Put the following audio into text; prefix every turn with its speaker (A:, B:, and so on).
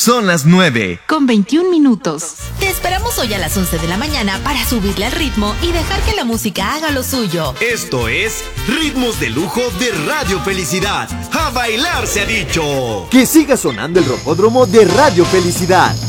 A: Son las 9:21.
B: Te esperamos hoy a las 11 de la mañana para subirle al ritmo y dejar que la música haga lo suyo.
C: Esto es Ritmos de Lujo de Radio Felicidad. ¡A bailar se ha dicho!
D: Que siga sonando el Rocódromo de Radio Felicidad.